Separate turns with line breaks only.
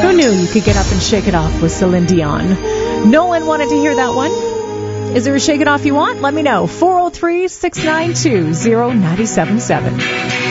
Who knew you could get up and shake it off with Celine Dion? Nolan wanted to hear that one. Is there a shake it off you want? Let me know. 403-692-0977.